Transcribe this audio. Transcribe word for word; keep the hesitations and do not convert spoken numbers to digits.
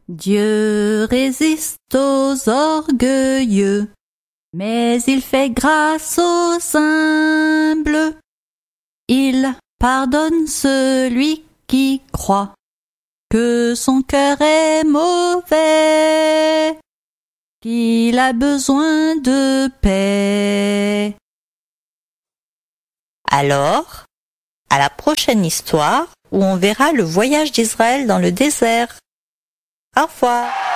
Dieu résiste aux orgueilleux, mais il fait grâce aux humbles. Il pardonne celui qui croit que son cœur est mauvais, qu'il a besoin de paix. Alors, à la prochaine histoire où on verra le voyage d'Israël dans le désert. Au revoir.